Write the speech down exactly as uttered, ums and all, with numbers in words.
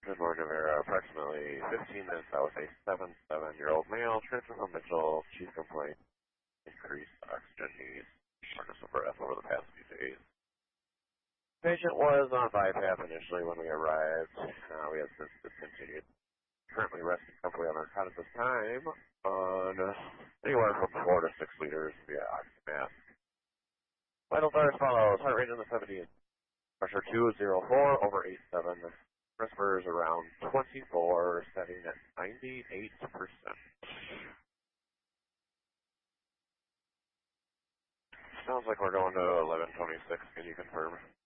Good morning, Vera. Approximately fifteen minutes out with a seventy-seven-year-old male transferred from Mitchell. Chief complaint, increased oxygen needs, shortness of breath over the past few days. Patient was on BiPAP initially when we arrived. Uh, we have since discontinued. Currently resting comfortably on narcotics this time on anywhere from four to six liters via oxygen mask. Vitals are as follows. Heart rate in the seventies. Pressure two zero four over eighty-seven. Respirators around twenty-four, setting at ninety-eight percent. Sounds like we're going to eleven twenty-six. Can you confirm?